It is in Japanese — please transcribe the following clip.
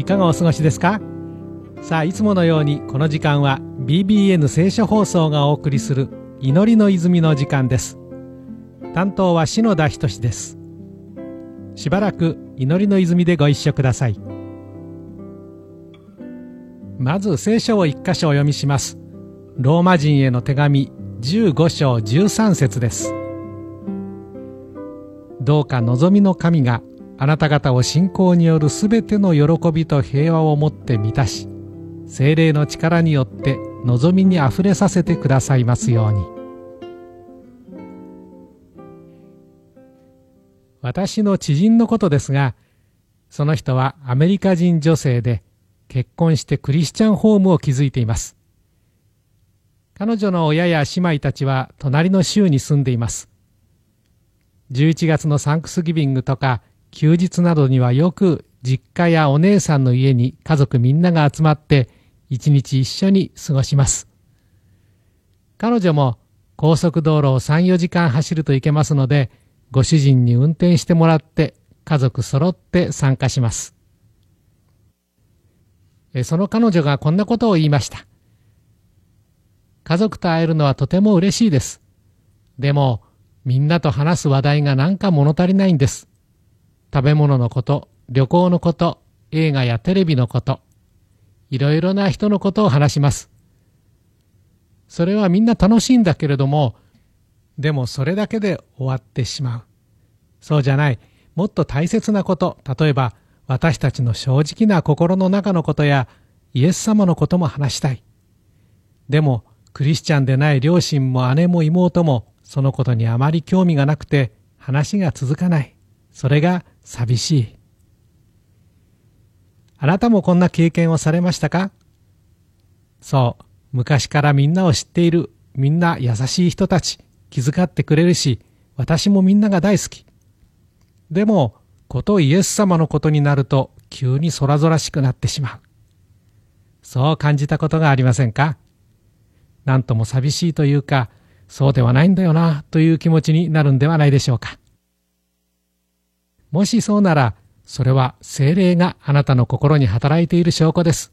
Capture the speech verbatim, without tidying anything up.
かがお過ごしですか？さあ、いつものようにこの時間は ビービーエヌ 聖書放送がお送りする祈りの泉の時間です。担当は篠田仁です。しばらく祈りの泉でご一緒ください。まず聖書を一箇所お読みします。ローマ人への手紙じゅうご章じゅうさん節です。どうか望みの神があなた方を信仰によるすべての喜びと平和をもって満たし、聖霊の力によって望みにあふれさせてくださいますように。私の知人のことですが、その人はアメリカ人女性で結婚してクリスチャンホームを築いています。彼女の親や姉妹たちは隣の州に住んでいます。じゅういちがつのサンクスギビングとか休日などにはよく実家やお姉さんの家に家族みんなが集まって一日一緒に過ごします。彼女も高速道路をさん、よじかん走るといけますので、ご主人に運転してもらって家族揃って参加します。その彼女がこんなことを言いました。家族と会えるのはとても嬉しいです。でもみんなと話す話題がなんか物足りないんです。食べ物のこと、旅行のこと、映画やテレビのこと、いろいろな人のことを話します。それはみんな楽しいんだけれども、でもそれだけで終わってしまう。そうじゃない。もっと大切なこと、例えば私たちの正直な心の中のことやイエス様のことも話したい。でもクリスチャンでない両親も姉も妹もそのことにあまり興味がなくて話が続かない。それが寂しい。あなたもこんな経験をされましたか？そう、昔からみんなを知っている、みんな優しい人たち、気遣ってくれるし、私もみんなが大好き。でも、ことイエス様のことになると急に空々しくなってしまう。そう感じたことがありませんか？なんとも寂しいというか、そうではないんだよなという気持ちになるんではないでしょうか。もしそうなら、それは聖霊があなたの心に働いている証拠です。